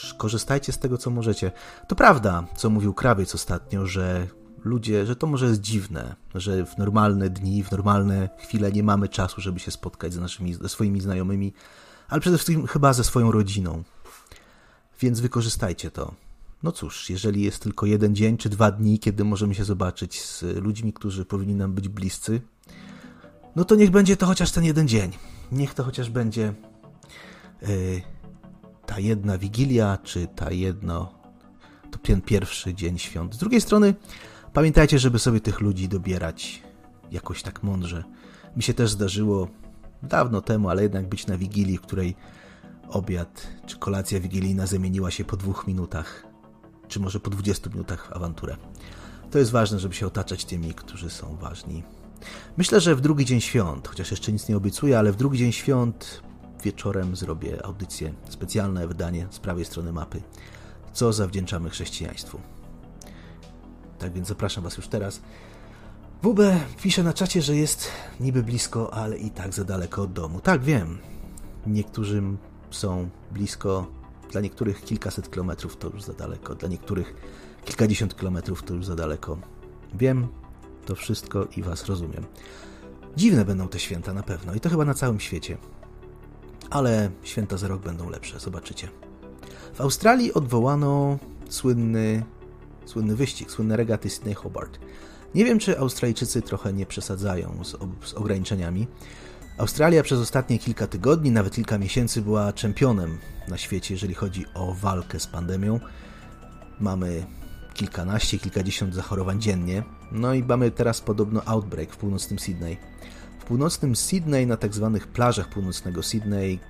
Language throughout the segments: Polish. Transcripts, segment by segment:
cóż, korzystajcie z tego, co możecie. To prawda, co mówił krawiec ostatnio, że ludzie, że to może jest dziwne, że w normalne dni, w normalne chwile nie mamy czasu, żeby się spotkać ze swoimi znajomymi, ale przede wszystkim chyba ze swoją rodziną. Więc wykorzystajcie to. No cóż, jeżeli jest tylko 1 dzień czy 2 dni, kiedy możemy się zobaczyć z ludźmi, którzy powinni nam być bliscy, no to niech będzie to chociaż ten 1 dzień. Niech to chociaż będzie ta jedna Wigilia, czy to ten pierwszy dzień świąt. Z drugiej strony pamiętajcie, żeby sobie tych ludzi dobierać jakoś tak mądrze. Mi się też zdarzyło dawno temu, ale jednak być na Wigilii, w której obiad czy kolacja wigilijna zamieniła się po 2 minutach, czy może po 20 minutach w awanturę. To jest ważne, żeby się otaczać tymi, którzy są ważni. Myślę, że w drugi dzień świąt, chociaż jeszcze nic nie obiecuję, ale w drugi dzień świąt wieczorem zrobię audycję, specjalne wydanie z prawej strony mapy, co zawdzięczamy chrześcijaństwu. Tak więc zapraszam Was już teraz. WB pisze na czacie, że jest niby blisko, ale i tak za daleko od domu. Tak, wiem. Niektórym są blisko, dla niektórych kilkaset kilometrów to już za daleko, dla niektórych kilkadziesiąt kilometrów to już za daleko. Wiem to wszystko i Was rozumiem. Dziwne będą te święta na pewno i to chyba na całym świecie. Ale święta za rok będą lepsze, zobaczycie. W Australii odwołano słynny wyścig, słynne regaty Sydney Hobart. Nie wiem, czy Australijczycy trochę nie przesadzają z ograniczeniami. Australia przez ostatnie kilka tygodni, nawet kilka miesięcy była czempionem na świecie, jeżeli chodzi o walkę z pandemią. Mamy kilkanaście, kilkadziesiąt zachorowań dziennie. No i mamy teraz podobno outbreak w północnym Sydney. W północnym Sydney, na tak zwanych plażach północnego Sydney,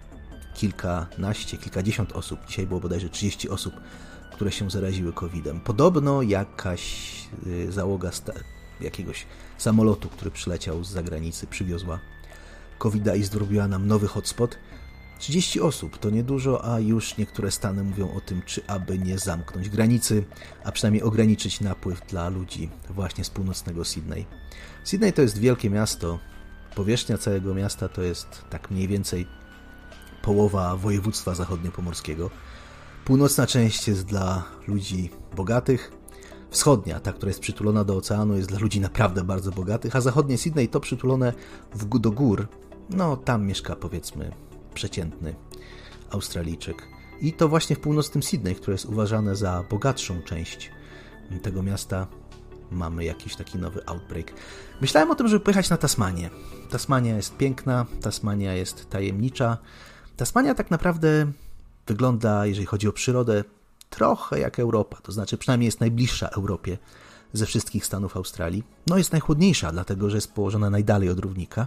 kilkadziesiąt osób, dzisiaj było bodajże 30 osób, które się zaraziły COVID-em. Podobno jakaś załoga jakiegoś samolotu, który przyleciał z zagranicy, przywiozła COVID-a i zrobiła nam nowy hotspot. 30 osób to niedużo, a już niektóre stany mówią o tym, czy aby nie zamknąć granicy, a przynajmniej ograniczyć napływ dla ludzi właśnie z północnego Sydney. Sydney to jest wielkie miasto. Powierzchnia całego miasta to jest tak mniej więcej połowa województwa zachodniopomorskiego. Północna część jest dla ludzi bogatych, wschodnia, ta, która jest przytulona do oceanu, jest dla ludzi naprawdę bardzo bogatych, a zachodnie Sydney to przytulone do gór. No, tam mieszka, powiedzmy, przeciętny Australijczyk. I to właśnie w północnym Sydney, które jest uważane za bogatszą część tego miasta, mamy jakiś taki nowy outbreak. Myślałem o tym, żeby pojechać na Tasmanię. Tasmania jest piękna, Tasmania jest tajemnicza. Tasmania tak naprawdę wygląda, jeżeli chodzi o przyrodę, trochę jak Europa, to znaczy przynajmniej jest najbliższa Europie ze wszystkich stanów Australii. No jest najchłodniejsza, dlatego że jest położona najdalej od równika.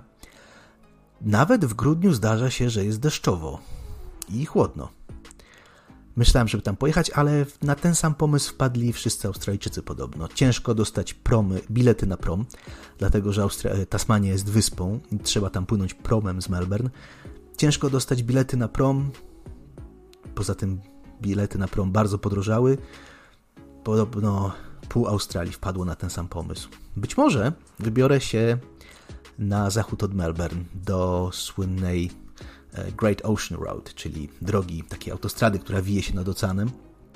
Nawet w grudniu zdarza się, że jest deszczowo i chłodno. Myślałem, żeby tam pojechać, ale na ten sam pomysł wpadli wszyscy Australijczycy podobno. Ciężko dostać bilety na prom, dlatego że Tasmania jest wyspą i trzeba tam płynąć promem z Melbourne. Ciężko dostać bilety na prom, poza tym bilety na prom bardzo podrożały. Podobno pół Australii wpadło na ten sam pomysł. Być może wybiorę się na zachód od Melbourne do słynnej Great Ocean Road, czyli drogi, takiej autostrady, która wije się nad oceanem.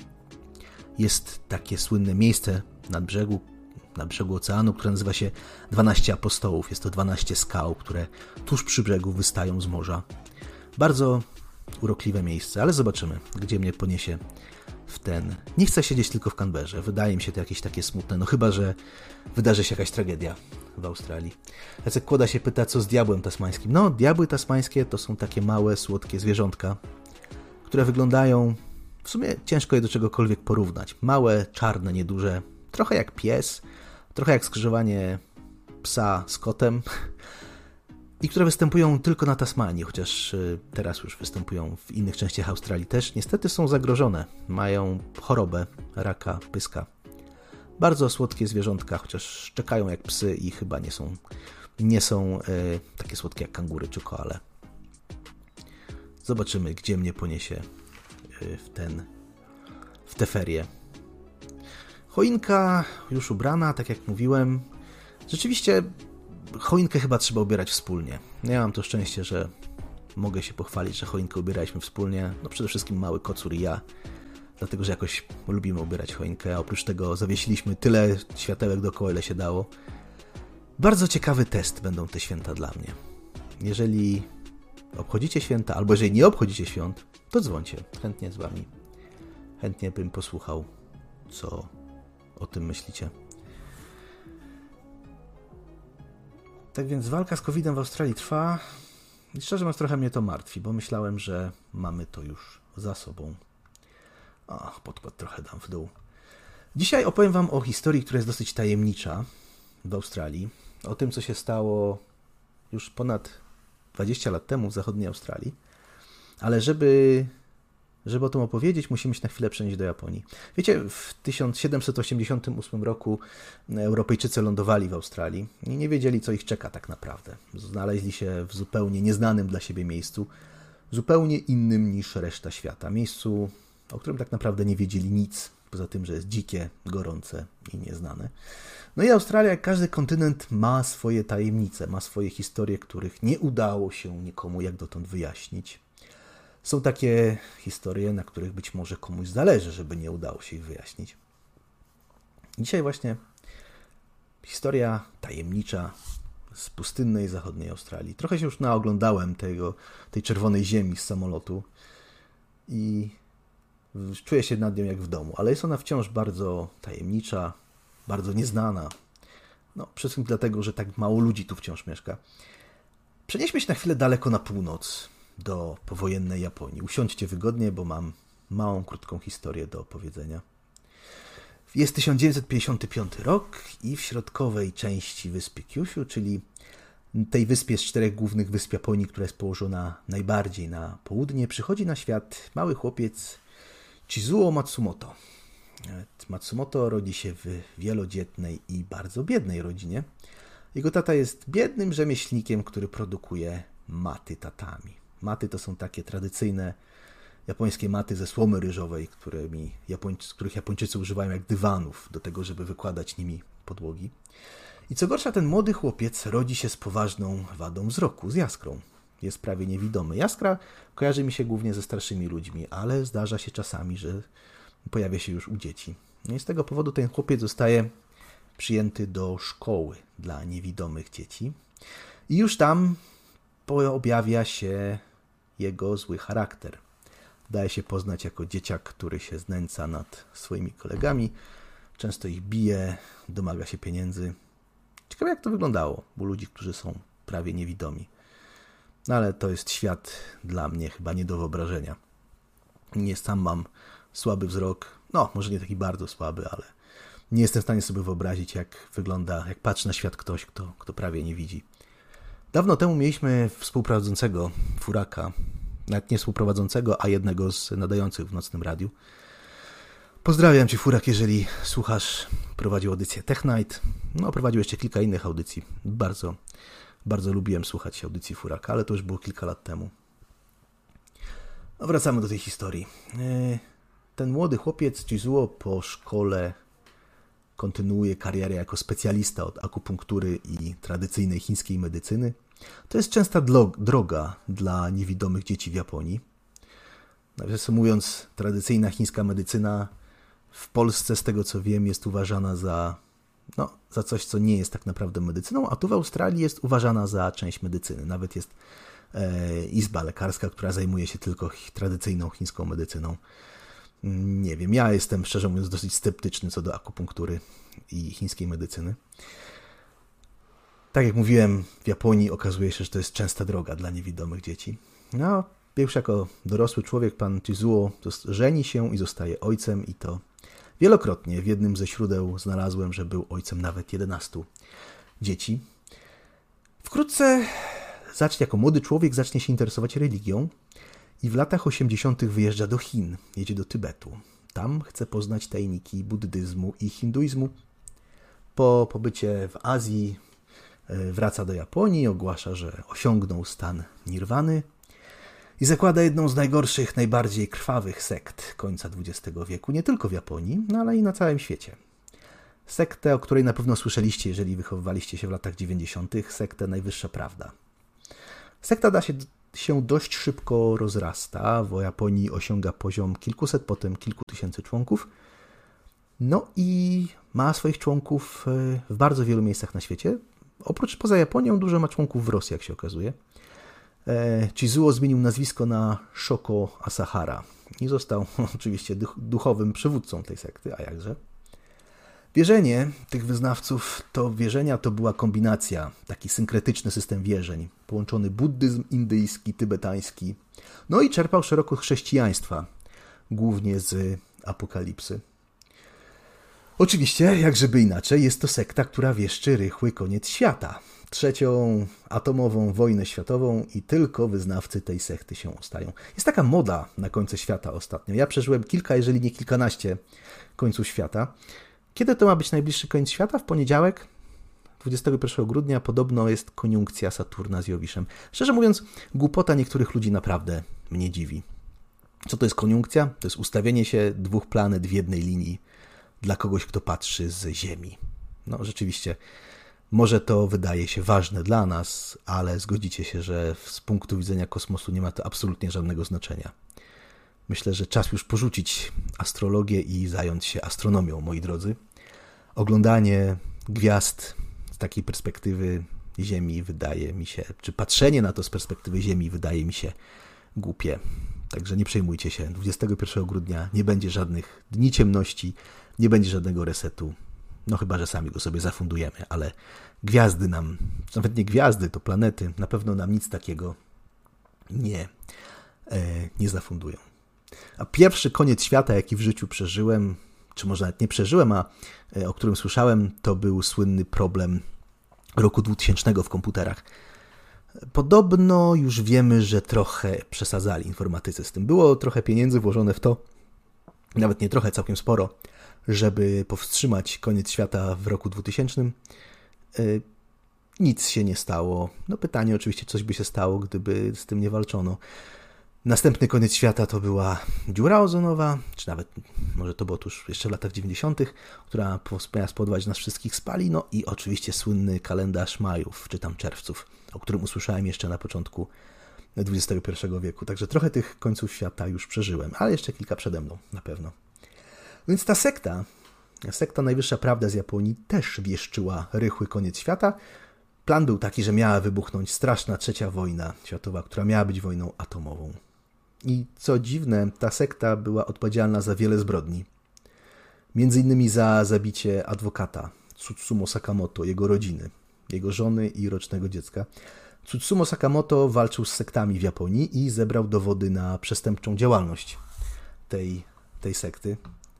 Jest takie słynne miejsce na brzegu oceanu, które nazywa się 12 Apostołów. Jest to 12 skał, które tuż przy brzegu wystają z morza. Bardzo urokliwe miejsce, ale zobaczymy, gdzie mnie poniesie Nie chcę siedzieć tylko w Canberrze. Wydaje mi się to jakieś takie smutne, no chyba że wydarzy się jakaś tragedia w Australii. Jacek Kłoda się pyta, co z diabłem tasmańskim. No, diabły tasmańskie to są takie małe, słodkie zwierzątka, które wyglądają, w sumie ciężko je do czegokolwiek porównać. Małe, czarne, nieduże, trochę jak pies, trochę jak skrzyżowanie psa z kotem i które występują tylko na Tasmanii, chociaż teraz już występują w innych częściach Australii też. Niestety są zagrożone. Mają chorobę raka pyska. Bardzo słodkie zwierzątka, chociaż szczekają jak psy i chyba nie są takie słodkie jak kangury czy koale. Zobaczymy, gdzie mnie poniesie w te ferie. Choinka już ubrana, tak jak mówiłem. Rzeczywiście choinkę chyba trzeba ubierać wspólnie. Ja mam to szczęście, że mogę się pochwalić, że choinkę ubieraliśmy wspólnie. No przede wszystkim mały kocur i ja. dlatego że jakoś lubimy ubierać choinkę, a oprócz tego zawiesiliśmy tyle światełek dookoła, ile się dało. Bardzo ciekawy test będą te święta dla mnie. Jeżeli obchodzicie święta, albo jeżeli nie obchodzicie świąt, to dzwońcie. Chętnie z wami. Chętnie bym posłuchał, co o tym myślicie. Tak więc walka z COVID-em w Australii trwa i szczerze mówiąc trochę mnie to martwi, bo myślałem, że mamy to już za sobą. Podkład trochę dam w dół. Dzisiaj opowiem wam o historii, która jest dosyć tajemnicza w Australii. O tym, co się stało już ponad 20 lat temu w zachodniej Australii. Ale żeby o tym opowiedzieć, musimy się na chwilę przenieść do Japonii. Wiecie, w 1788 roku Europejczycy lądowali w Australii i nie wiedzieli, co ich czeka tak naprawdę. Znaleźli się w zupełnie nieznanym dla siebie miejscu, zupełnie innym niż reszta świata. Miejscu, o którym tak naprawdę nie wiedzieli nic, poza tym, że jest dzikie, gorące i nieznane. No i Australia, jak każdy kontynent, ma swoje tajemnice, ma swoje historie, których nie udało się nikomu jak dotąd wyjaśnić. Są takie historie, na których być może komuś zależy, żeby nie udało się ich wyjaśnić. Dzisiaj właśnie historia tajemnicza z pustynnej zachodniej Australii. Trochę się już naoglądałem tej czerwonej ziemi z samolotu i czuję się nad nią jak w domu, ale jest ona wciąż bardzo tajemnicza, bardzo nieznana. Przede wszystkim dlatego, że tak mało ludzi tu wciąż mieszka. Przenieśmy się na chwilę daleko na północ, do powojennej Japonii. Usiądźcie wygodnie, bo mam małą, krótką historię do opowiedzenia. Jest 1955 rok i w środkowej części wyspy Kyushu, czyli tej wyspie z 4 głównych wysp Japonii, która jest położona najbardziej na południe, przychodzi na świat mały chłopiec Chizuo Matsumoto. Matsumoto rodzi się w wielodzietnej i bardzo biednej rodzinie. Jego tata jest biednym rzemieślnikiem, który produkuje maty tatami. Maty to są takie tradycyjne japońskie maty ze słomy ryżowej, których Japończycy używają jak dywanów do tego, żeby wykładać nimi podłogi. I co gorsza, ten młody chłopiec rodzi się z poważną wadą wzroku, z jaskrą. Jest prawie niewidomy. Jaskra kojarzy mi się głównie ze starszymi ludźmi, ale zdarza się czasami, że pojawia się już u dzieci. No i z tego powodu ten chłopiec zostaje przyjęty do szkoły dla niewidomych dzieci. I już tam objawia się jego zły charakter. Daje się poznać jako dzieciak, który się znęca nad swoimi kolegami, często ich bije, domaga się pieniędzy. Ciekawe, jak to wyglądało u ludzi, którzy są prawie niewidomi. No ale to jest świat dla mnie chyba nie do wyobrażenia. Sam mam słaby wzrok, może nie taki bardzo słaby, ale nie jestem w stanie sobie wyobrazić, jak wygląda, jak patrzy na świat ktoś, kto prawie nie widzi. Dawno temu mieliśmy współprowadzącego Furaka, nawet nie współprowadzącego, a jednego z nadających w nocnym radiu. Pozdrawiam Cię, Furak, jeżeli słuchasz. Prowadził audycję Tech Night. Prowadził jeszcze kilka innych audycji. Bardzo, bardzo lubiłem słuchać audycji Furaka, ale to już było kilka lat temu. Wracamy do tej historii. Ten młody chłopiec Chizuo po szkole kontynuuje karierę jako specjalista od akupunktury i tradycyjnej chińskiej medycyny. To jest częsta droga dla niewidomych dzieci w Japonii. Nawiasem mówiąc, tradycyjna chińska medycyna w Polsce, z tego co wiem, jest uważana za coś, co nie jest tak naprawdę medycyną, a tu w Australii jest uważana za część medycyny. Nawet jest izba lekarska, która zajmuje się tylko tradycyjną chińską medycyną. Nie wiem, ja jestem, szczerze mówiąc, dosyć sceptyczny co do akupunktury i chińskiej medycyny. Tak jak mówiłem, w Japonii okazuje się, że to jest częsta droga dla niewidomych dzieci. Już jako dorosły człowiek pan Chizuo żeni się i zostaje ojcem i to wielokrotnie. W jednym ze źródeł znalazłem, że był ojcem nawet 11 dzieci. Wkrótce jako młody człowiek zacznie się interesować religią i w latach 80. wyjeżdża do Chin, jedzie do Tybetu. Tam chce poznać tajniki buddyzmu i hinduizmu. Po pobycie w Azji wraca do Japonii, ogłasza, że osiągnął stan nirwany i zakłada jedną z najgorszych, najbardziej krwawych sekt końca XX wieku, nie tylko w Japonii, ale i na całym świecie. Sektę, o której na pewno słyszeliście, jeżeli wychowywaliście się w latach 90., sektę Najwyższa Prawda. Sekta się dość szybko rozrasta. W Japonii osiąga poziom kilkuset, potem kilku tysięcy członków. No i ma swoich członków w bardzo wielu miejscach na świecie. Poza Japonią dużo ma członków w Rosji, jak się okazuje. Chizuo zmienił nazwisko na Shoko Asahara i został oczywiście duchowym przywódcą tej sekty, a jakże. Wierzenie tych wyznawców to była kombinacja, taki synkretyczny system wierzeń, połączony buddyzm indyjski, tybetański, no i czerpał szeroko chrześcijaństwa, głównie z Apokalipsy. Oczywiście, jak żeby inaczej, jest to sekta, która wieszczy rychły koniec świata. 3. atomową wojnę światową i tylko wyznawcy tej sekty się ostają. Jest taka moda na końce świata ostatnio. Ja przeżyłem kilka, jeżeli nie kilkanaście końców świata. Kiedy to ma być najbliższy koniec świata? W poniedziałek, 21 grudnia, podobno jest koniunkcja Saturna z Jowiszem. Szczerze mówiąc, głupota niektórych ludzi naprawdę mnie dziwi. Co to jest koniunkcja? To jest ustawienie się dwóch planet w jednej linii dla kogoś, kto patrzy z Ziemi. No rzeczywiście, może to wydaje się ważne dla nas, ale zgodzicie się, że z punktu widzenia kosmosu nie ma to absolutnie żadnego znaczenia. Myślę, że czas już porzucić astrologię i zająć się astronomią, moi drodzy. Oglądanie gwiazd z takiej perspektywy Ziemi wydaje mi się, czy patrzenie na to z perspektywy Ziemi wydaje mi się głupie. Także nie przejmujcie się. 21 grudnia nie będzie żadnych dni ciemności, nie będzie żadnego resetu. No chyba, że sami go sobie zafundujemy, ale gwiazdy nam, nawet nie gwiazdy, to planety, na pewno nam nic takiego nie zafundują. A pierwszy koniec świata, jaki w życiu przeżyłem, czy może nawet nie przeżyłem, a o którym słyszałem, to był słynny problem roku 2000 w komputerach. Podobno już wiemy, że trochę przesadzali informatycy z tym. Było trochę pieniędzy włożone w to, nawet nie trochę, całkiem sporo, żeby powstrzymać koniec świata w roku 2000. Nic się nie stało. No pytanie oczywiście, coś by się stało, gdyby z tym nie walczono. Następny koniec świata to była dziura ozonowa, czy nawet może to było tuż jeszcze w latach 90., która miała spowodować nas wszystkich spali. No i oczywiście słynny kalendarz majów, czy tam czerwców, o którym usłyszałem jeszcze na początku XXI wieku. Także trochę tych końców świata już przeżyłem, ale jeszcze kilka przede mną na pewno. Więc ta sekta Najwyższa Prawda z Japonii też wieszczyła rychły koniec świata. Plan był taki, że miała wybuchnąć straszna III wojna światowa, która miała być wojną atomową. I co dziwne, ta sekta była odpowiedzialna za wiele zbrodni. Między innymi za zabicie adwokata Tsutsumo Sakamoto, jego rodziny, jego żony i rocznego dziecka. Tsutsumo Sakamoto walczył z sektami w Japonii i zebrał dowody na przestępczą działalność tej sekty.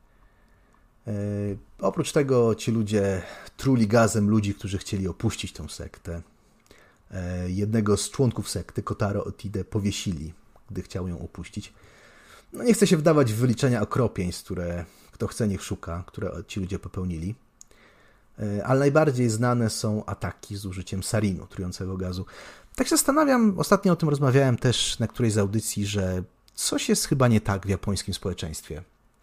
Oprócz tego ci ludzie truli gazem ludzi, którzy chcieli opuścić tę sektę. Jednego z członków sekty, Kotaro Otide, powiesili, gdy chciał ją opuścić. No nie chcę się wdawać w wyliczenia okropieństw, które kto chce niech szuka, które ci ludzie popełnili. Ale najbardziej znane są ataki z użyciem sarinu, trującego gazu. Tak się zastanawiam, ostatnio o tym rozmawiałem też na którejś z audycji, że coś jest chyba nie tak w japońskim społeczeństwie.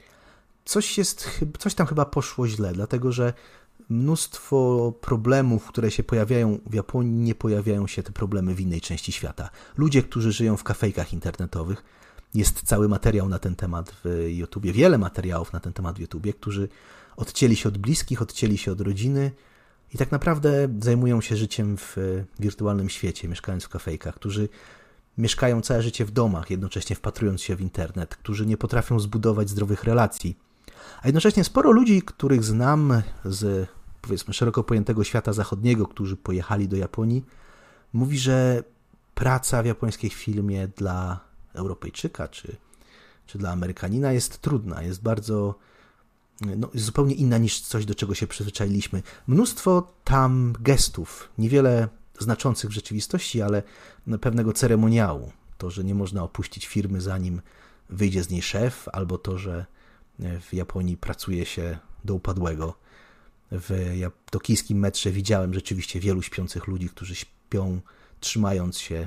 Coś tam chyba poszło źle, dlatego że mnóstwo problemów, które się pojawiają w Japonii, nie pojawiają się te problemy w innej części świata. Ludzie, którzy żyją w kafejkach internetowych, jest cały materiał na ten temat w YouTubie, wiele materiałów na ten temat w YouTubie, którzy odcięli się od bliskich, odcięli się od rodziny i tak naprawdę zajmują się życiem w wirtualnym świecie, mieszkając w kafejkach, którzy mieszkają całe życie w domach, jednocześnie wpatrując się w internet, którzy nie potrafią zbudować zdrowych relacji. A jednocześnie sporo ludzi, których znam z, powiedzmy, szeroko pojętego świata zachodniego, którzy pojechali do Japonii, mówi, że praca w japońskiej firmie dla Europejczyka czy dla Amerykanina jest trudna, jest bardzo, jest zupełnie inna niż coś, do czego się przyzwyczailiśmy. Mnóstwo tam gestów, niewiele znaczących w rzeczywistości, ale pewnego ceremoniału. To, że nie można opuścić firmy, zanim wyjdzie z niej szef, albo to, że w Japonii pracuje się do upadłego. W tokijskim metrze widziałem rzeczywiście wielu śpiących ludzi, którzy śpią trzymając się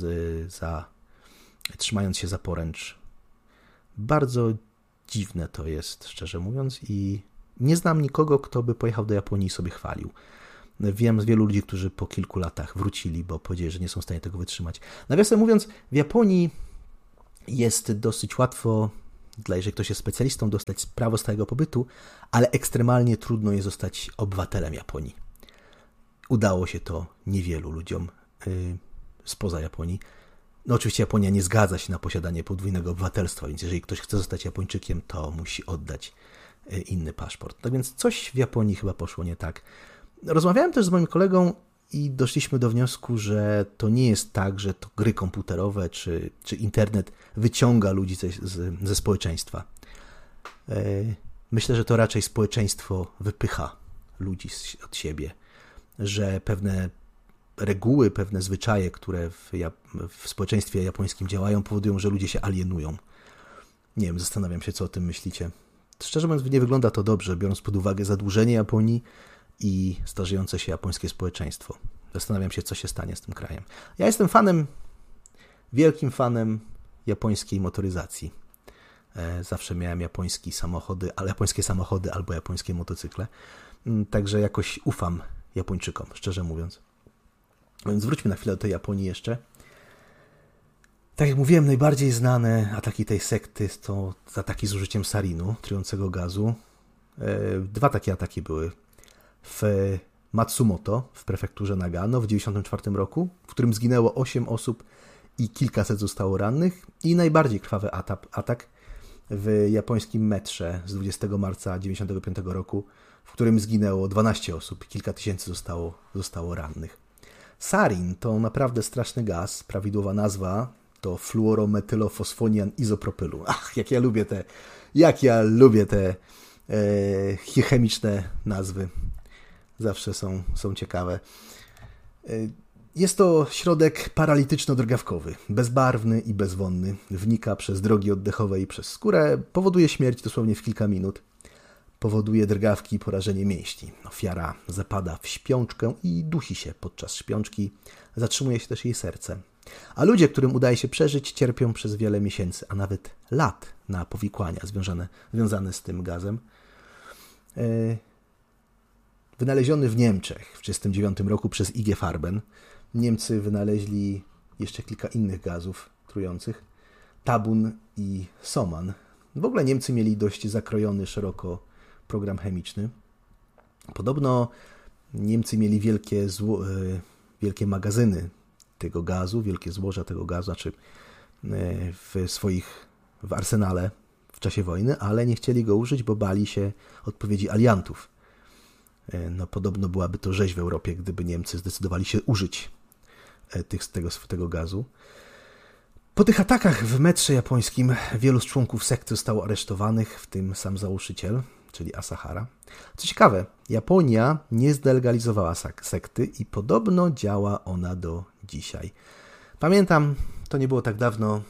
za poręcz. Bardzo dziwne to jest, szczerze mówiąc, i nie znam nikogo, kto by pojechał do Japonii i sobie chwalił. Wiem z wielu ludzi, którzy po kilku latach wrócili, bo powiedzieli, że nie są w stanie tego wytrzymać. Nawiasem mówiąc, w Japonii jest dosyć łatwo, jeżeli ktoś jest specjalistą, dostać prawo stałego pobytu, ale ekstremalnie trudno jest zostać obywatelem Japonii. Udało się to niewielu ludziom spoza Japonii. No oczywiście Japonia nie zgadza się na posiadanie podwójnego obywatelstwa, więc jeżeli ktoś chce zostać Japończykiem, to musi oddać inny paszport. Tak więc coś w Japonii chyba poszło nie tak. Rozmawiałem też z moim kolegą i doszliśmy do wniosku, że to nie jest tak, że to gry komputerowe czy internet wyciąga ludzi ze społeczeństwa. Myślę, że to raczej społeczeństwo wypycha ludzi od siebie, że pewne reguły, pewne zwyczaje, które w społeczeństwie japońskim działają, powodują, że ludzie się alienują. Nie wiem, zastanawiam się, co o tym myślicie. Szczerze mówiąc, nie wygląda to dobrze, biorąc pod uwagę zadłużenie Japonii i starzejące się japońskie społeczeństwo. Zastanawiam się, co się stanie z tym krajem. Ja jestem wielkim fanem japońskiej motoryzacji. Zawsze miałem japońskie samochody albo japońskie motocykle. Także jakoś ufam Japończykom, szczerze mówiąc. Więc wróćmy na chwilę do tej Japonii jeszcze. Tak jak mówiłem, najbardziej znane ataki tej sekty to ataki z użyciem sarinu, trującego gazu. 2 takie ataki były w Matsumoto, w prefekturze Nagano w 1994 roku, w którym zginęło 8 osób i kilkaset zostało rannych. I najbardziej krwawy atak w japońskim metrze z 20 marca 1995 roku, w którym zginęło 12 osób i kilka tysięcy zostało rannych. Sarin to naprawdę straszny gaz. Prawidłowa nazwa to fluorometylofosfonian izopropylu. Ach, jak ja lubię te chemiczne nazwy. Zawsze są ciekawe. Jest to środek paralityczno-drgawkowy, bezbarwny i bezwonny. Wnika przez drogi oddechowe i przez skórę. Powoduje śmierć dosłownie w kilka minut. Powoduje drgawki i porażenie mięśni. Ofiara zapada w śpiączkę i dusi się podczas śpiączki. Zatrzymuje się też jej serce. A ludzie, którym udaje się przeżyć, cierpią przez wiele miesięcy, a nawet lat na powikłania związane z tym gazem. Wynaleziony w Niemczech w 1939 roku przez IG Farben. Niemcy wynaleźli jeszcze kilka innych gazów trujących. Tabun i Soman. W ogóle Niemcy mieli dość zakrojony szeroko program chemiczny. Podobno Niemcy mieli wielkie magazyny tego gazu, wielkie złoża tego gazu, znaczy w arsenale w czasie wojny, ale nie chcieli go użyć, bo bali się odpowiedzi aliantów. No, podobno byłaby to rzeź w Europie, gdyby Niemcy zdecydowali się użyć tego gazu. Po tych atakach w metrze japońskim wielu z członków sekty zostało aresztowanych, w tym sam założyciel, czyli Asahara. Co ciekawe, Japonia nie zdelegalizowała sekty i podobno działa ona do dzisiaj. Pamiętam, to nie było tak dawno,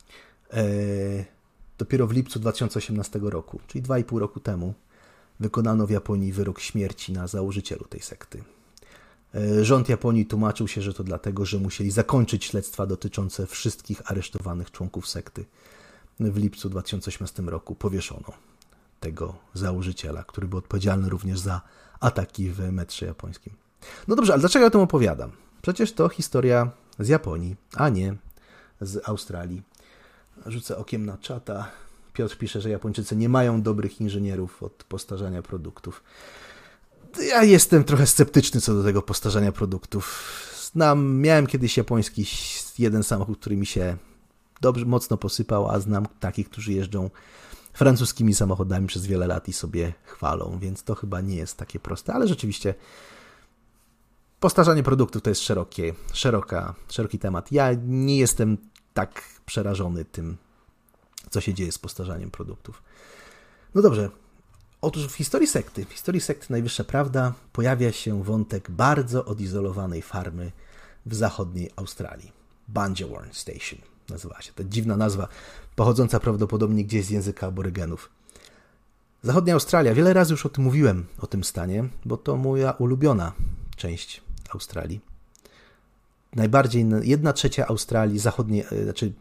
dopiero w lipcu 2018 roku, czyli 2,5 roku temu, wykonano w Japonii wyrok śmierci na założycielu tej sekty. Rząd Japonii tłumaczył się, że to dlatego, że musieli zakończyć śledztwa dotyczące wszystkich aresztowanych członków sekty. W lipcu 2018 roku powieszono tego założyciela, który był odpowiedzialny również za ataki w metrze japońskim. No dobrze, ale dlaczego ja o tym opowiadam? Przecież to historia z Japonii, a nie z Australii. Rzucę okiem na czata. Piotr pisze, że Japończycy nie mają dobrych inżynierów od postarzania produktów. Ja jestem trochę sceptyczny co do tego postarzania produktów. Miałem kiedyś japoński jeden samochód, który mi się mocno posypał, a znam takich, którzy jeżdżą francuskimi samochodami przez wiele lat i sobie chwalą, więc to chyba nie jest takie proste, ale rzeczywiście postarzanie produktów to jest szeroki temat. Ja nie jestem tak przerażony tym, co się dzieje z postarzaniem produktów. No dobrze. Otóż w historii sekty Najwyższa Prawda pojawia się wątek bardzo odizolowanej farmy w zachodniej Australii. Bungeworth Station nazywa się. To dziwna nazwa, pochodząca prawdopodobnie gdzieś z języka aborygenów. Zachodnia Australia, wiele razy już o tym mówiłem, o tym stanie, bo to moja ulubiona część Australii. Najbardziej 1/3 Australii zachodniej, znaczy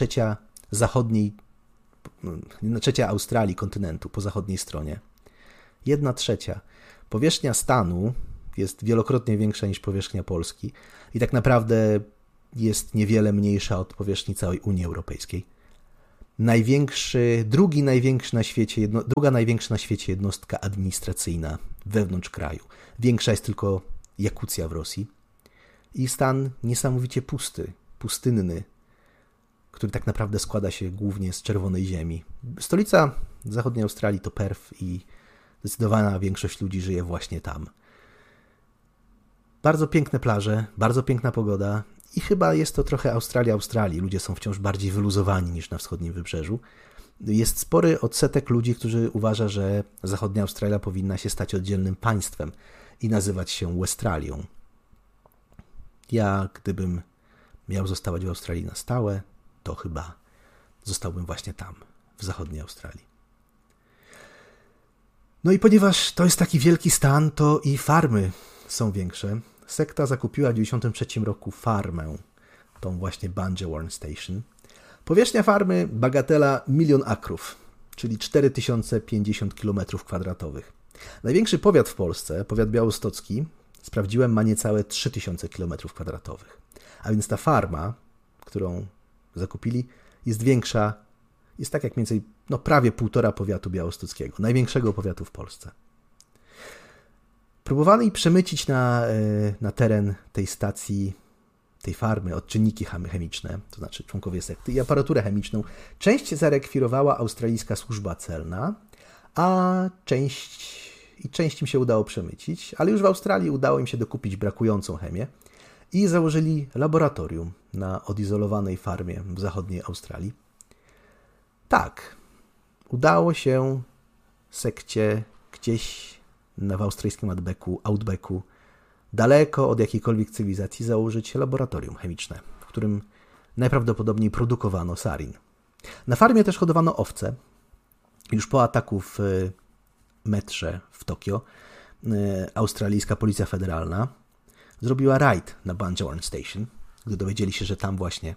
1/3 Australii, kontynentu, po zachodniej stronie. 1/3. Powierzchnia stanu jest wielokrotnie większa niż powierzchnia Polski i tak naprawdę jest niewiele mniejsza od powierzchni całej Unii Europejskiej. Druga największa na świecie jednostka administracyjna wewnątrz kraju. Większa jest tylko Jakucja w Rosji. I stan niesamowicie pustynny, który tak naprawdę składa się głównie z czerwonej ziemi. Stolica zachodniej Australii to Perth i zdecydowana większość ludzi żyje właśnie tam. Bardzo piękne plaże, bardzo piękna pogoda i chyba jest to trochę Australii. Ludzie są wciąż bardziej wyluzowani niż na wschodnim wybrzeżu. Jest spory odsetek ludzi, którzy uważa, że zachodnia Australia powinna się stać oddzielnym państwem i nazywać się Westralią. Ja, gdybym miał zostawać w Australii na stałe, to chyba zostałbym właśnie tam, w zachodniej Australii. No i ponieważ to jest taki wielki stan, to i farmy są większe. Sekta zakupiła w 1993 roku farmę, tą właśnie Bungewarn Station. Powierzchnia farmy bagatela 1 000 000 akrów, czyli 4050 km². Największy powiat w Polsce, powiat białostocki, sprawdziłem, ma niecałe 3000 km². A więc ta farma, którą zakupili, jest większa, jest tak jak mniej więcej prawie 1,5 powiatu białostockiego, największego powiatu w Polsce. Próbowali przemycić na teren tej stacji, tej farmy odczynniki chemiczne, to znaczy członkowie sekty, i aparaturę chemiczną. Część zarekwirowała australijska służba celna, a część im się udało przemycić, ale już w Australii udało im się dokupić brakującą chemię i założyli laboratorium na odizolowanej farmie w zachodniej Australii. Tak, udało się sekcie gdzieś w australijskim outbacku, daleko od jakiejkolwiek cywilizacji, założyć laboratorium chemiczne, w którym najprawdopodobniej produkowano sarin. Na farmie też hodowano owce. Już po ataku w metrze w Tokio australijska policja federalna zrobiła rajd na Bungewarn Station, gdy dowiedzieli się, że tam właśnie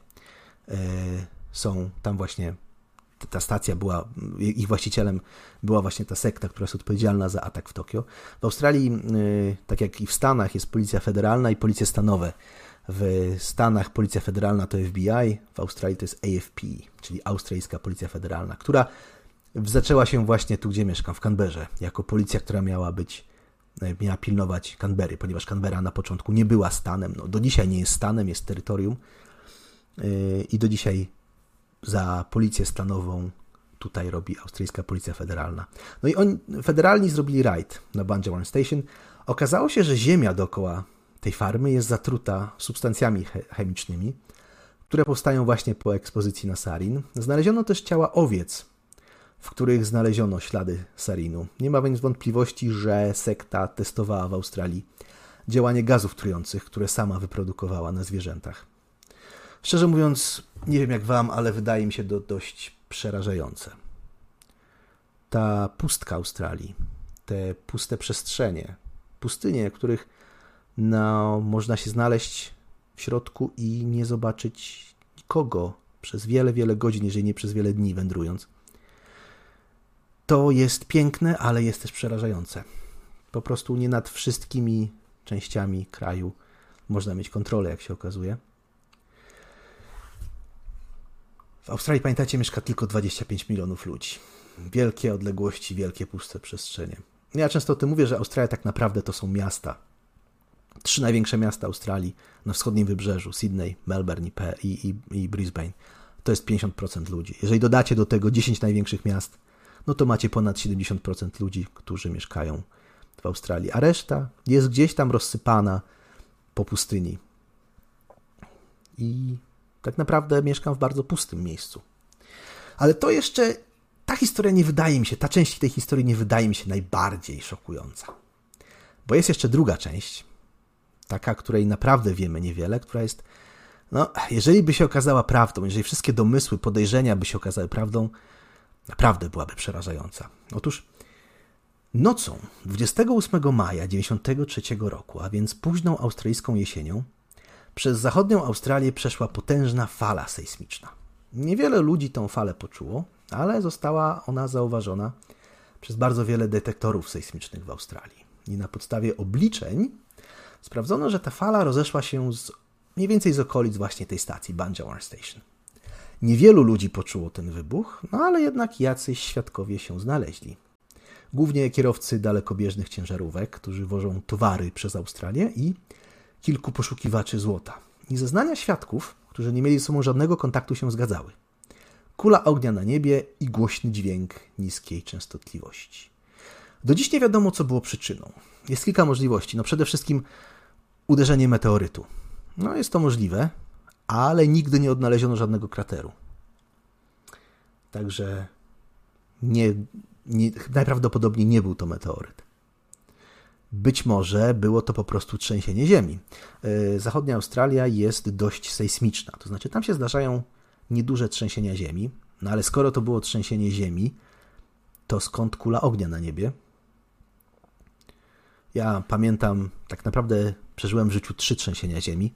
ta stacja była, ich właścicielem była właśnie ta sekta, która jest odpowiedzialna za atak w Tokio. W Australii, tak jak i w Stanach, jest policja federalna i policje stanowe. W Stanach policja federalna to FBI, w Australii to jest AFP, czyli Australijska Policja Federalna, która zaczęła się właśnie tu, gdzie mieszkam, w Canberrze, jako policja, która miała pilnować Canberry, ponieważ Canberra na początku nie była stanem, do dzisiaj nie jest stanem, jest terytorium i do dzisiaj za policję stanową tutaj robi Australijska Policja Federalna. No i federalni zrobili rajd na Bungewarn Station. Okazało się, że ziemia dookoła tej farmy jest zatruta substancjami chemicznymi, które powstają właśnie po ekspozycji na sarin. Znaleziono też ciała owiec, w których znaleziono ślady sarinu. Nie ma więc wątpliwości, że sekta testowała w Australii działanie gazów trujących, które sama wyprodukowała na zwierzętach. Szczerze mówiąc, nie wiem jak wam, ale wydaje mi się to dość przerażające. Ta pustka Australii, te puste przestrzenie, pustynie, których można się znaleźć w środku i nie zobaczyć nikogo przez wiele, wiele godzin, jeżeli nie przez wiele dni wędrując. To jest piękne, ale jest też przerażające. Po prostu nie nad wszystkimi częściami kraju można mieć kontrolę, jak się okazuje. W Australii, pamiętacie, mieszka tylko 25 milionów ludzi. Wielkie odległości, wielkie puste przestrzenie. Ja często o tym mówię, że Australia tak naprawdę to są miasta. 3 największe miasta Australii na wschodnim wybrzeżu, Sydney, Melbourne i Brisbane, to jest 50% ludzi. Jeżeli dodacie do tego 10 największych miast, no to macie ponad 70% ludzi, którzy mieszkają w Australii, a reszta jest gdzieś tam rozsypana po pustyni. I tak naprawdę mieszkam w bardzo pustym miejscu. Ale to jeszcze, ta historia nie wydaje mi się, ta część tej historii nie wydaje mi się najbardziej szokująca. Bo jest jeszcze druga część, taka, której naprawdę wiemy niewiele, która jest, jeżeli by się okazała prawdą, jeżeli wszystkie domysły, podejrzenia by się okazały prawdą, naprawdę byłaby przerażająca. Otóż nocą 28 maja 1993 roku, a więc późną australijską jesienią, przez zachodnią Australię przeszła potężna fala sejsmiczna. Niewiele ludzi tą falę poczuło, ale została ona zauważona przez bardzo wiele detektorów sejsmicznych w Australii. I na podstawie obliczeń sprawdzono, że ta fala rozeszła się mniej więcej z okolic właśnie tej stacji, Banjalore Station. Niewielu ludzi poczuło ten wybuch, no ale jednak jacyś świadkowie się znaleźli. Głównie kierowcy dalekobieżnych ciężarówek, którzy wożą towary przez Australię i kilku poszukiwaczy złota. I zeznania świadków, którzy nie mieli ze sobą żadnego kontaktu, się zgadzały. Kula ognia na niebie i głośny dźwięk niskiej częstotliwości. Do dziś nie wiadomo, co było przyczyną. Jest kilka możliwości. No przede wszystkim uderzenie meteorytu. No jest to możliwe, ale nigdy nie odnaleziono żadnego krateru. Także najprawdopodobniej nie był to meteoryt. Być może było to po prostu trzęsienie ziemi. Zachodnia Australia jest dość sejsmiczna, to znaczy tam się zdarzają nieduże trzęsienia ziemi, no ale skoro to było trzęsienie ziemi, to skąd kula ognia na niebie? Ja pamiętam, tak naprawdę przeżyłem w życiu 3 trzęsienia ziemi,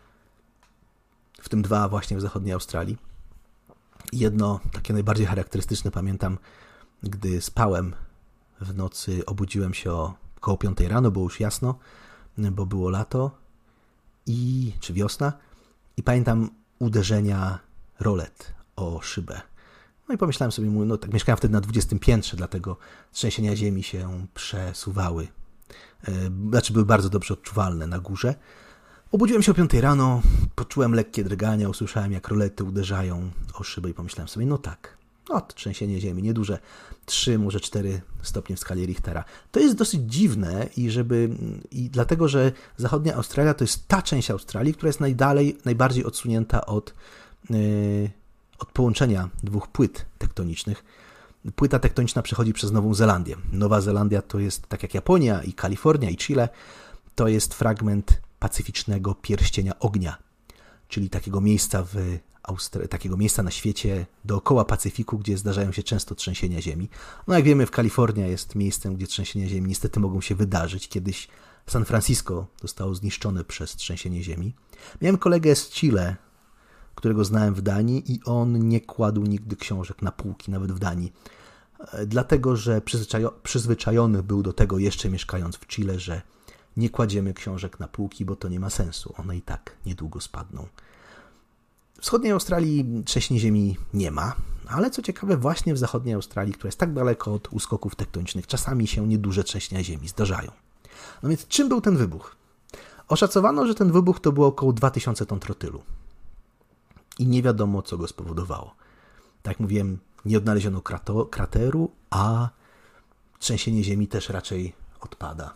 w tym 2 właśnie w zachodniej Australii. Jedno, takie najbardziej charakterystyczne, pamiętam, gdy spałem w nocy, obudziłem się około 5 rano, było już jasno, bo było lato czy wiosna i pamiętam uderzenia rolet o szybę. No i pomyślałem sobie, no tak, mieszkałem wtedy na 20 piętrze, dlatego trzęsienia ziemi się przesuwały. Znaczy były bardzo dobrze odczuwalne na górze. Obudziłem się o 5 rano, poczułem lekkie drgania, usłyszałem, jak rolety uderzają o szybę i pomyślałem sobie, no tak, trzęsienie ziemi, nieduże, 3, może 4 stopnie w skali Richtera. To jest dosyć dziwne i dlatego, że zachodnia Australia to jest ta część Australii, która jest najbardziej odsunięta od połączenia 2 płyt tektonicznych. Płyta tektoniczna przechodzi przez Nową Zelandię. Nowa Zelandia to jest, tak jak Japonia i Kalifornia i Chile, to jest fragment pacyficznego pierścienia ognia, czyli takiego miejsca na świecie dookoła Pacyfiku, gdzie zdarzają się często trzęsienia ziemi. No jak wiemy, Kalifornia jest miejscem, gdzie trzęsienia ziemi niestety mogą się wydarzyć. Kiedyś San Francisco zostało zniszczone przez trzęsienie ziemi. Miałem kolegę z Chile, którego znałem w Danii i on nie kładł nigdy książek na półki, nawet w Danii. Dlatego, że przyzwyczajony był do tego, jeszcze mieszkając w Chile, że nie kładziemy książek na półki, bo to nie ma sensu. One i tak niedługo spadną. W wschodniej Australii trzęsień ziemi nie ma, ale co ciekawe, właśnie w zachodniej Australii, która jest tak daleko od uskoków tektonicznych, czasami się nieduże trzęsienia ziemi zdarzają. No więc czym był ten wybuch? Oszacowano, że ten wybuch to było około 2000 ton trotylu. I nie wiadomo, co go spowodowało. Tak jak mówiłem, nie odnaleziono krateru, a trzęsienie ziemi też raczej odpada.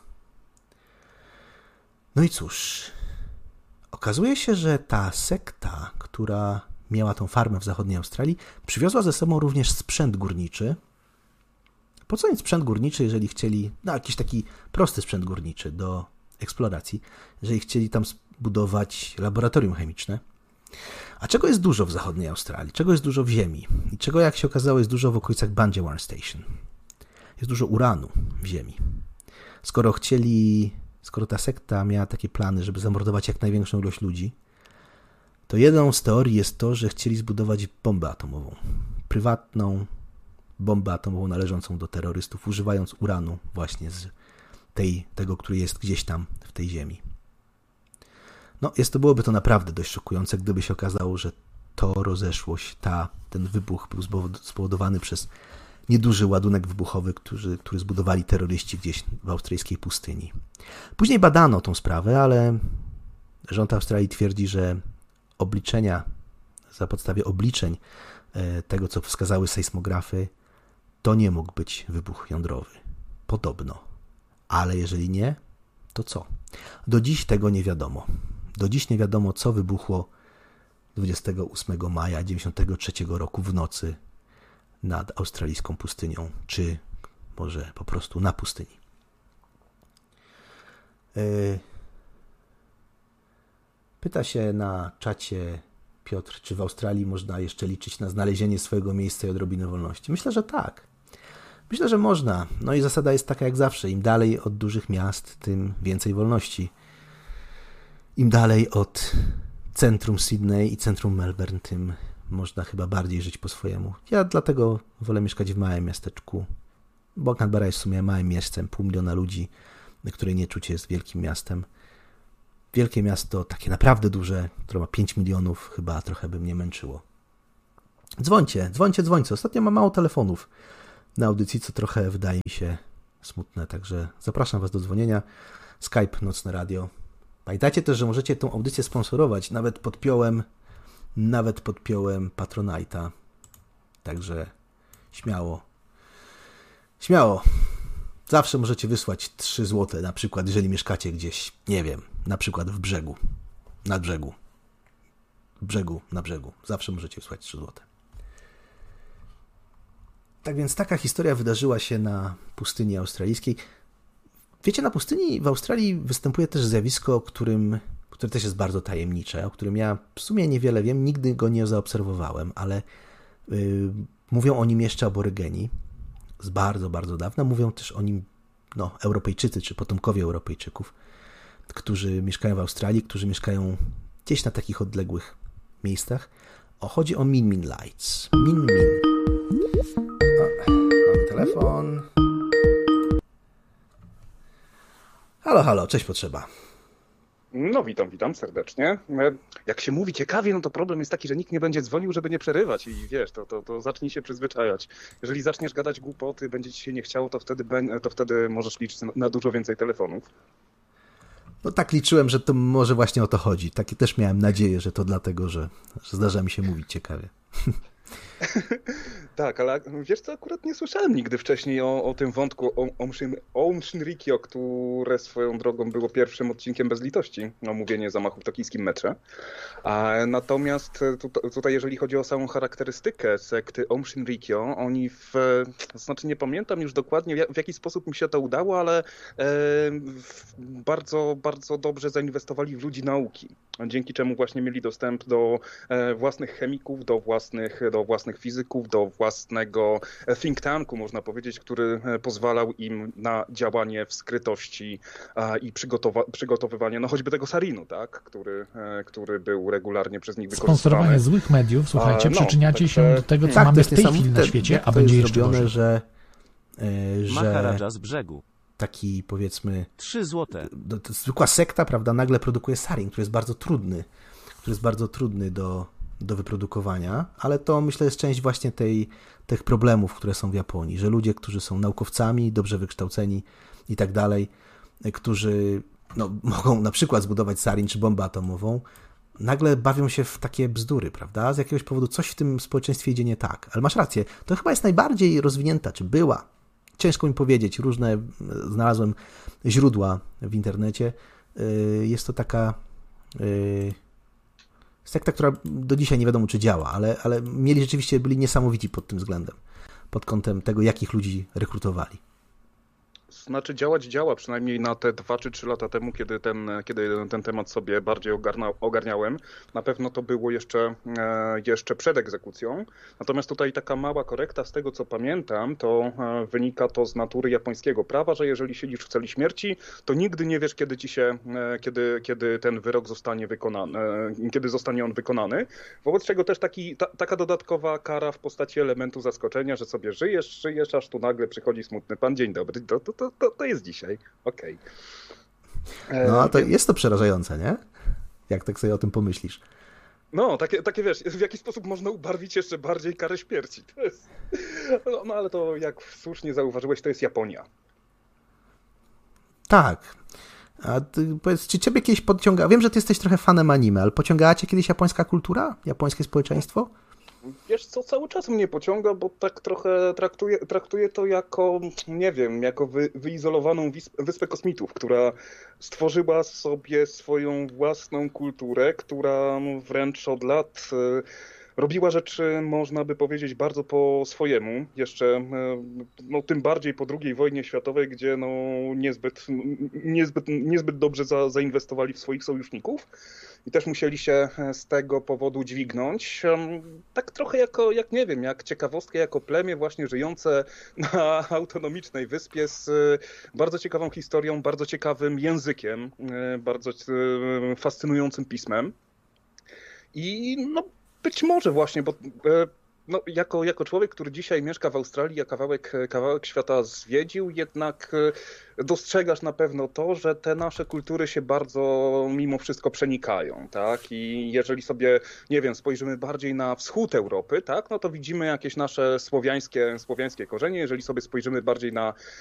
No i cóż, okazuje się, że ta sekta, która miała tą farmę w zachodniej Australii, przywiozła ze sobą również sprzęt górniczy. Po co im sprzęt górniczy, jeżeli chcieli, jakiś taki prosty sprzęt górniczy do eksploracji, jeżeli chcieli tam zbudować laboratorium chemiczne? A czego jest dużo w zachodniej Australii? Czego jest dużo w ziemi? I czego, jak się okazało, jest dużo w okolicach Banjalore Station? Jest dużo uranu w ziemi. Skoro ta sekta miała takie plany, żeby zamordować jak największą ilość ludzi, to jedną z teorii jest to, że chcieli zbudować bombę atomową. Prywatną bombę atomową należącą do terrorystów, używając uranu właśnie z tego, który jest gdzieś tam w tej ziemi. No, byłoby to naprawdę dość szokujące, gdyby się okazało, że to rozeszłość, ten wybuch był spowodowany przez nieduży ładunek wybuchowy, który zbudowali terroryści gdzieś w australijskiej pustyni. Później badano tą sprawę, ale rząd Australii twierdzi, że za podstawie obliczeń tego, co wskazały sejsmografy, to nie mógł być wybuch jądrowy. Podobno. Ale jeżeli nie, to co? Do dziś tego nie wiadomo. Do dziś nie wiadomo, co wybuchło 28 maja 1993 roku w nocy nad australijską pustynią, czy może po prostu na pustyni. Pyta się na czacie Piotr, czy w Australii można jeszcze liczyć na znalezienie swojego miejsca i odrobinę wolności. Myślę, że tak. Myślę, że można. No i zasada jest taka jak zawsze. Im dalej od dużych miast, tym więcej wolności. Im dalej od centrum Sydney i centrum Melbourne, tym można chyba bardziej żyć po swojemu. Ja dlatego wolę mieszkać w małym miasteczku, bo Canberra jest w sumie małym miastem, 500 000 ludzi, które nie czuć jest wielkim miastem. wielkie miasto, takie naprawdę duże, które ma 5 milionów, chyba trochę by mnie męczyło. Dzwońcie. Ostatnio mam mało telefonów na audycji, co trochę wydaje mi się smutne, także zapraszam Was do dzwonienia. Skype, Nocne Radio. Pamiętajcie też, że możecie tą audycję sponsorować. Nawet podpiąłem Patronite'a. Także śmiało. Zawsze możecie wysłać 3 zł, na przykład, jeżeli mieszkacie gdzieś, nie wiem, na przykład w brzegu, na brzegu. Zawsze możecie wysłać 3 zł. Tak więc taka historia wydarzyła się na pustyni australijskiej. Wiecie, na pustyni w Australii występuje też zjawisko, które też jest bardzo tajemnicze, o którym ja w sumie niewiele wiem, nigdy go nie zaobserwowałem, ale mówią o nim jeszcze aborygeni z bardzo, bardzo dawna. Mówią też o nim Europejczycy czy potomkowie Europejczyków, którzy mieszkają w Australii, którzy mieszkają gdzieś na takich odległych miejscach. Chodzi o Min Min Lights. Min. Mamy telefon. Halo, cześć potrzeba. No witam serdecznie. Jak się mówi ciekawie, no to problem jest taki, że nikt nie będzie dzwonił, żeby nie przerywać i wiesz, to zacznij się przyzwyczajać. Jeżeli zaczniesz gadać głupoty, będzie ci się nie chciało, to wtedy możesz liczyć na dużo więcej telefonów. No tak liczyłem, że to może właśnie o to chodzi. Takie też miałem nadzieję, że to dlatego, że zdarza mi się mówić ciekawie. Tak, ale wiesz co, akurat nie słyszałem nigdy wcześniej o tym wątku Aum Shinrikyo, które swoją drogą było pierwszym odcinkiem bez litości, omówienie zamachów w tokijskim metrze. Natomiast tutaj jeżeli chodzi o samą charakterystykę sekty Aum Shinrikyo, oni znaczy nie pamiętam już dokładnie w jaki sposób mi się to udało, ale bardzo, bardzo dobrze zainwestowali w ludzi nauki, dzięki czemu właśnie mieli dostęp do własnych chemików, do własnych fizyków, do własnego think tanku, można powiedzieć, który pozwalał im na działanie w skrytości i przygotowywanie, choćby tego sarinu, tak, który był regularnie przez nich wykorzystywany. Sponsorowanie złych mediów, słuchajcie, przyczyniacie się do tego, co mamy w tej chwili na świecie, a będzie jeszcze zrobione, że Maharadża z brzegu. Taki, powiedzmy, 3 złote. Zwykła sekta, prawda, nagle produkuje sarin, który jest bardzo trudny do wyprodukowania, ale to myślę jest część właśnie tych problemów, które są w Japonii, że ludzie, którzy są naukowcami, dobrze wykształceni i tak dalej, którzy mogą na przykład zbudować sarin czy bombę atomową, nagle bawią się w takie bzdury, prawda? Z jakiegoś powodu coś w tym społeczeństwie idzie nie tak. Ale masz rację, to chyba jest najbardziej rozwinięta, czy była. Ciężko mi powiedzieć, różne znalazłem źródła w internecie. Jest to taka sekta, która do dzisiaj nie wiadomo, czy działa, ale byli niesamowici pod tym względem, pod kątem tego, jakich ludzi rekrutowali. Znaczy działa, przynajmniej na te 2 czy 3 lata temu, kiedy ten temat sobie bardziej ogarniałem. Na pewno to było jeszcze przed egzekucją. Natomiast tutaj taka mała korekta z tego, co pamiętam, to wynika to z natury japońskiego prawa, że jeżeli siedzisz w celi śmierci, to nigdy nie wiesz, kiedy ten wyrok zostanie wykonany, kiedy zostanie on wykonany. Wobec czego też taka dodatkowa kara w postaci elementu zaskoczenia, że sobie żyjesz, aż tu nagle przychodzi smutny pan, dzień dobry, to jest dzisiaj. Okej. No, a to jest to przerażające, nie? Jak tak sobie o tym pomyślisz. No, takie wiesz, w jaki sposób można ubarwić jeszcze bardziej karę śmierci. To jest... No, ale to jak słusznie zauważyłeś, to jest Japonia. Tak. A powiedz, czy ciebie kiedyś podciąga... Wiem, że ty jesteś trochę fanem anime, ale pociągała cię kiedyś japońska kultura? Japońskie społeczeństwo? Wiesz co, cały czas mnie pociąga, bo tak trochę traktuję to jako, nie wiem, jako wyizolowaną wyspę kosmitów, która stworzyła sobie swoją własną kulturę, która wręcz od lat robiła rzeczy, można by powiedzieć, bardzo po swojemu. Jeszcze, tym bardziej po II wojnie światowej, gdzie niezbyt dobrze zainwestowali w swoich sojuszników i też musieli się z tego powodu dźwignąć. Tak trochę jak ciekawostkę, jako plemię właśnie żyjące na autonomicznej wyspie z bardzo ciekawą historią, bardzo ciekawym językiem, bardzo fascynującym pismem. I być może właśnie, bo no, jako człowiek, który dzisiaj mieszka w Australii, a kawałek świata zwiedził, jednak dostrzegasz na pewno to, że te nasze kultury się bardzo mimo wszystko przenikają, tak? I jeżeli sobie, nie wiem, spojrzymy bardziej na wschód Europy, tak, no to widzimy jakieś nasze słowiańskie korzenie. Jeżeli sobie spojrzymy bardziej na